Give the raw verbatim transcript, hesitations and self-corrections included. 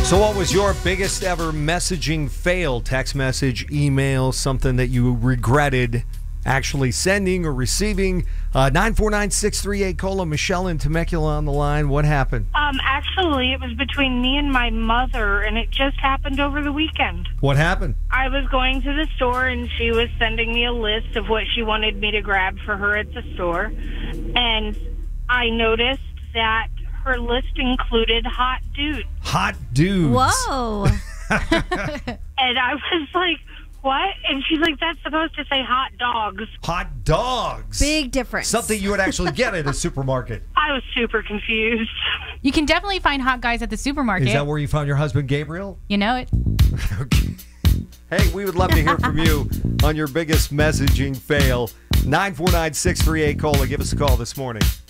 So what was your biggest ever messaging fail? Text message, email, something that you regretted actually sending or receiving? Uh, nine four nine, six three eight, COLA. Michelle in Temecula on the line. What happened? Um, actually, it was between me and my mother, and it just happened over the weekend. What happened? I was going to the store, and she was sending me a list of what she wanted me to grab for her at the store. And I noticed that her list included hot dudes. Hot dudes. Whoa. And I was like, what? And she's like, that's supposed to say hot dogs. Hot dogs. Big difference. Something you would actually get at a supermarket. I was super confused. You can definitely find hot guys at the supermarket. Is that where you found your husband, Gabriel? You know it. Okay. Hey, we would love to hear from you on your biggest messaging fail. nine four nine, six three eight, COLA. Give us a call this morning.